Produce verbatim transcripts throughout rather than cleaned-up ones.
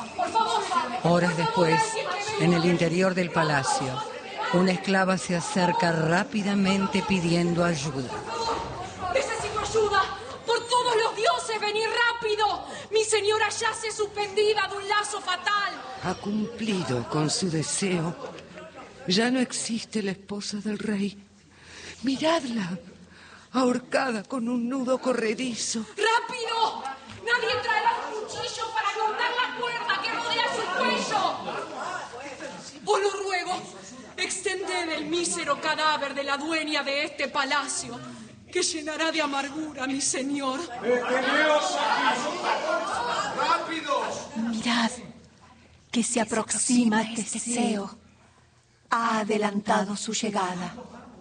Por favor, padre. Horas después, en el interior del palacio, una esclava se acerca rápidamente pidiendo ayuda. Necesito ayuda. Por todos los dioses, venid rápido. Mi señora yace suspendida de un lazo fatal. Ha cumplido con su deseo. Ya no existe la esposa del rey. Miradla, ahorcada con un nudo corredizo. ¡Rápido! Nadie traerá un cuchillo para cortar la cuerda que rodea su cuello. Os lo ruego, extended el mísero cadáver de la dueña de este palacio, que llenará de amargura a mi señor. ¡Deteneos aquí! ¡Rápidos! Mirad, que se aproxima Teseo. Ha adelantado su llegada.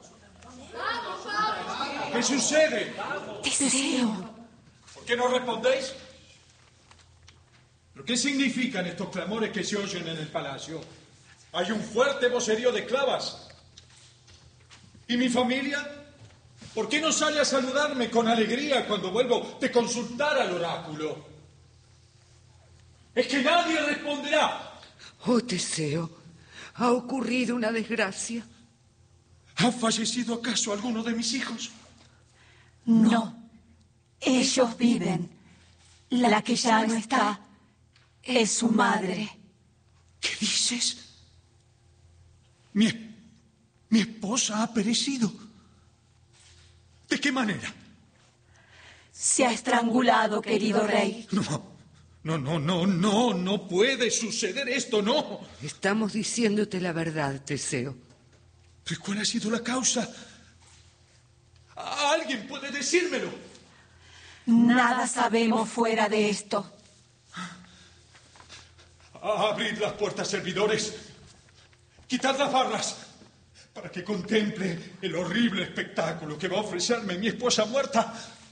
¿Qué sucede? Teseo. ¿Por qué no respondéis? ¿Pero qué significan estos clamores que se oyen en el palacio? Hay un fuerte vocerío de esclavas. ¿Y mi familia? ¿Por qué no sale a saludarme con alegría cuando vuelvo de consultar al oráculo? Es que nadie responderá. Oh, Teseo, ha ocurrido una desgracia. ¿Ha fallecido acaso alguno de mis hijos? No, ellos viven. La que ya no está es su madre. ¿Qué dices? Mi, mi esposa ha perecido. ¿De qué manera? Se ha estrangulado, querido rey. No, no, no, no, no, no puede suceder esto, no. Estamos diciéndote la verdad, Teseo. ¿Pero cuál ha sido la causa? ¿Alguien puede decírmelo? Nada sabemos fuera de esto. Abrid las puertas, servidores. Quitad las barras para que contemple el horrible espectáculo que va a ofrecerme mi esposa muerta.